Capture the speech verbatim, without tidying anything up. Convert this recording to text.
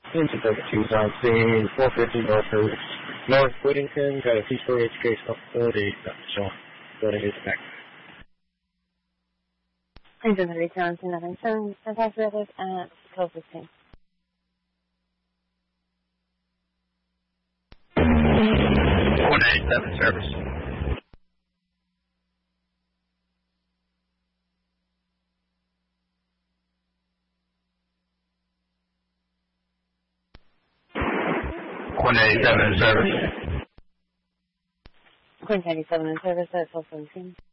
Into the two on scene, four fifty North Route, North Whittington, got a two-story educational facility, so building is back. Into the return to Northern Sun, contact service at code fifteen. one ninety-seven service. one ninety-seven in service. one ninety-seven in service at twelve seventeen.